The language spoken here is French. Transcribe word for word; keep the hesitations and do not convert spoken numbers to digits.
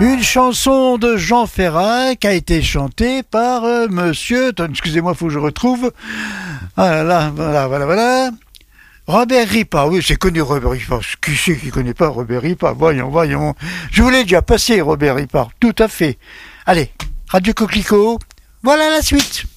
Une chanson de Jean Ferrat qui a été chantée par euh, monsieur... Attends, excusez-moi, il faut que je retrouve. Ah là, voilà, voilà, voilà. Robert Ripa, oui, c'est connu Robert Ripa. Qui c'est qui connaît pas Robert Ripa? Voyons, voyons. Je vous l'ai déjà passé, Robert Ripa. Tout à fait. Allez, Radio Coquelicot, voilà la suite.